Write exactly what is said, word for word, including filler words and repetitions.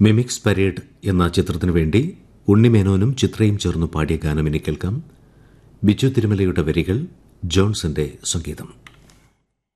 Mimics parade എന്ന ചിത്രത്തിനു വേണ്ടി ഉണ്ണിമേനോനും ചിത്രയും ചേർന്ന് പാടിയ ഗാനം ഇനി കേൾക്കാം. ബിജു തിരുമലയുടെ വരികൾ, ജോൺസന്റെ സംഗീതം.